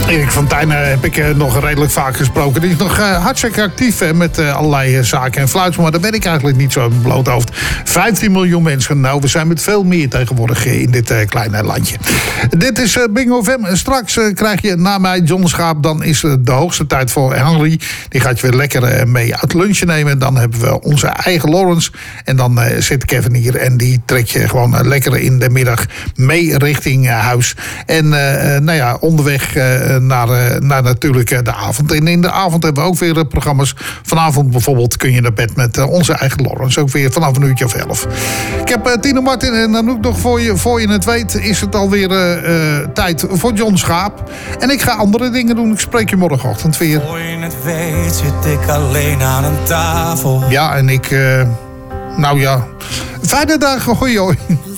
Erik van Tijnen heb ik nog redelijk vaak gesproken. Die is nog hartstikke actief met allerlei zaken en fluits. Maar daar ben ik eigenlijk niet zo op bloot hoofd. 15 miljoen mensen. Nou, we zijn met veel meer tegenwoordig in dit kleine landje. Dit is Bingo FM. Straks krijg je na mij John Schaap. Dan is het de hoogste tijd voor Henry. Die gaat je weer lekker mee uit lunchen nemen. Dan hebben we onze eigen Lawrence. En dan zit Kevin hier. En die trekt je gewoon lekker in de middag mee richting huis. En nou ja, onderweg naar natuurlijk de avond. En in de avond hebben we ook weer programma's. Vanavond bijvoorbeeld kun je naar bed met onze eigen Lawrence. Ook weer vanaf 11:00. Ik heb Tino Martin en dan ook nog voor je het weet is het alweer tijd voor John Schaap. En ik ga andere dingen doen. Ik spreek je morgenochtend weer. Voor je het weet zit ik alleen aan een tafel. Ja, en ik... nou ja, fijne dagen, hoi hoi.